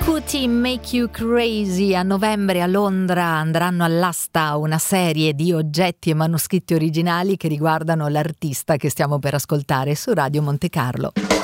Cootie Make You Crazy. A novembre a Londra andranno all'asta una serie di oggetti e manoscritti originali che riguardano l'artista che stiamo per ascoltare su Radio Monte Carlo.